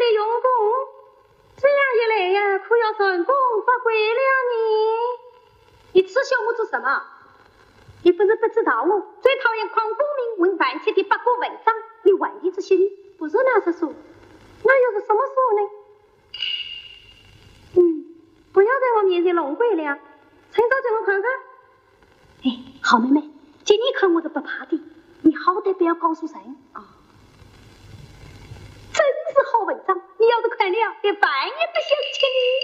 的用功，这样一来呀，可要成功发挥了你。你耻笑我做什么？你不是不知道我最讨厌狂功名闻万切的八股文章，你万一这些你不是那是说，那又是什么说呢？不要在我面前弄鬼了，趁早叫我看看。哎，好妹妹，见你看我都不怕的，你好歹不要告诉人啊。真是好文章，你要是看了，连饭也不想吃你。